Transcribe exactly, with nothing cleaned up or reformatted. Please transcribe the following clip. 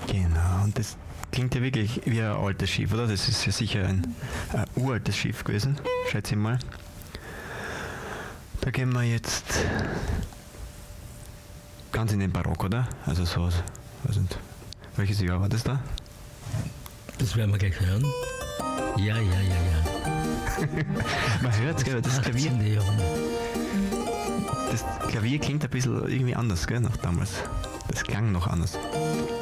Genau, und das klingt ja wirklich wie ein altes Schiff, oder? Das ist ja sicher ein, ein uraltes Schiff gewesen, schätze ich mal. Da gehen wir jetzt ganz in den Barock, oder? Also so, weiß nicht, welches Jahr war das da? Das werden wir gleich hören. Ja, ja, ja, ja. Man hört es, gell, das Klavier, achtzehnten. Jahrhundert. das Klavier klingt ein bisschen irgendwie anders, gell, noch damals. Das klang noch anders.